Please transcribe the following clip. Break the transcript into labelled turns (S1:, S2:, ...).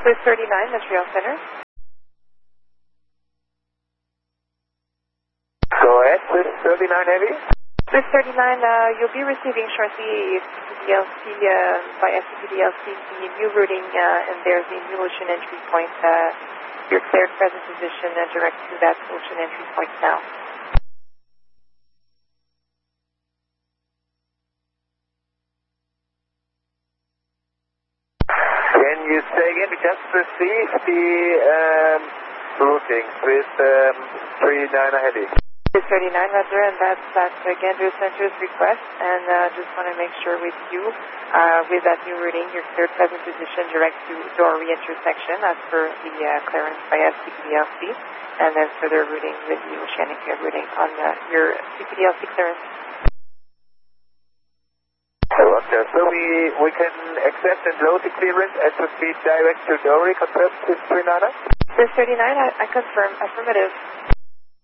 S1: Swiss 39, Montreal Center.
S2: Go ahead, Swiss 39 Heavy.
S1: Swiss 39, you'll be receiving shortly CPDLC, by SCPDLC, the new routing, and there's the new ocean entry point. Your cleared present position direct to that ocean entry point now.
S2: Can you say again, we just received the routing with 39 Heavy.
S1: 39, Roger, and that's Gander Center's request, and just want to make sure with you, with that new routing, your cleared present position direct to Dory intersection as per the clearance by CPDLC, and then further routing with the oceanic routing on your CPDLC clearance.
S2: Roger, so we can accept and load the clearance and proceed direct to Dory, confirmed with 39?
S1: Swiss 39, I confirm, affirmative.